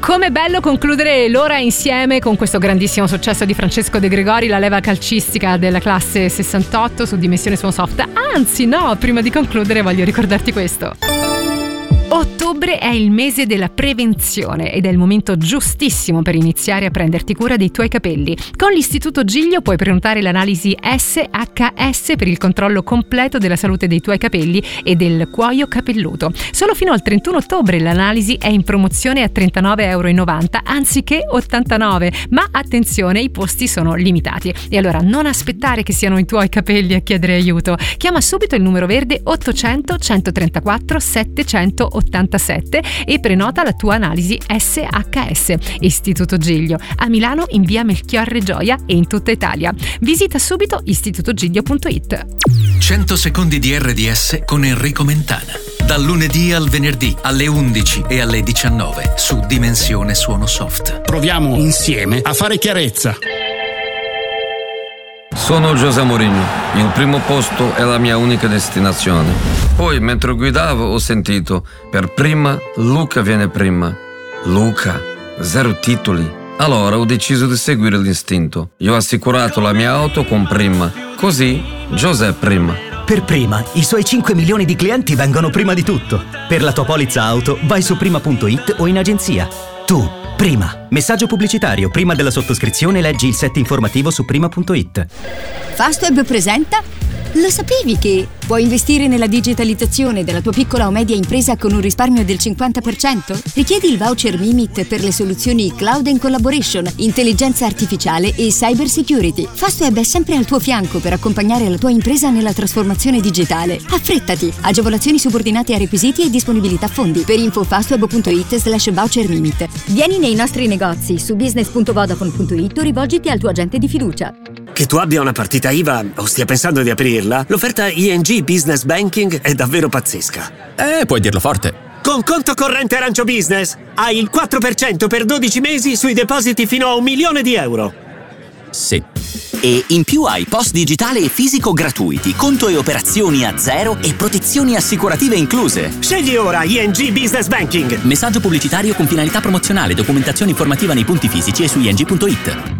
Com'è bello concludere l'ora insieme con questo grandissimo successo di Francesco De Gregori, la leva calcistica della classe 68 su Dimensione Suono Soft. Anzi no, prima di concludere voglio ricordarti questo. Ottobre è il mese della prevenzione ed è il momento giustissimo per iniziare a prenderti cura dei tuoi capelli. Con l'Istituto Giglio puoi prenotare l'analisi SHS per il controllo completo della salute dei tuoi capelli e del cuoio capelluto. Solo fino al 31 ottobre l'analisi è in promozione a €39,90 anziché 89, ma attenzione, i posti sono limitati. E allora non aspettare che siano i tuoi capelli a chiedere aiuto. Chiama subito il numero verde 800 134 787 e prenota la tua analisi SHS. Istituto Giglio, a Milano in via Melchiorre Gioia e in tutta Italia. Visita subito istitutogiglio.it. 100 secondi di RDS con Enrico Mentana. Dal lunedì al venerdì alle 11 e alle 19 su Dimensione Suono Soft. Proviamo insieme a fare chiarezza. Sono José Mourinho, il primo posto è la mia unica destinazione. Poi mentre guidavo ho sentito, per prima Luca viene prima. Luca, 0 titoli. Allora ho deciso di seguire l'istinto. Io ho assicurato la mia auto con Prima, così José prima. Per Prima, i suoi 5 milioni di clienti vengono prima di tutto. Per la tua polizza auto vai su prima.it o in agenzia. Tu, Prima. Messaggio pubblicitario. Prima della sottoscrizione leggi il set informativo su prima.it. Fastweb presenta Lo sapevi che puoi investire nella digitalizzazione della tua piccola o media impresa con un risparmio del 50%? Richiedi il voucher Mimit per le soluzioni Cloud and Collaboration, intelligenza artificiale e cyber security. Fastweb è sempre al tuo fianco per accompagnare la tua impresa nella trasformazione digitale. Affrettati! Agevolazioni subordinate a requisiti e disponibilità fondi. Per info fastweb.it/voucher Mimit. Vieni nei nostri negozi su business.vodafone.it o rivolgiti al tuo agente di fiducia. Che tu abbia una partita IVA o stia pensando di aprirla, l'offerta ING Business Banking è davvero pazzesca. Puoi dirlo forte. Con conto corrente Arancio Business hai il 4% per 12 mesi sui depositi fino a €1.000.000. Sì. E in più hai post digitale e fisico gratuiti, conto e operazioni a zero e protezioni assicurative incluse. Scegli ora ING Business Banking. Messaggio pubblicitario con finalità promozionale, documentazione informativa nei punti fisici e su ing.it.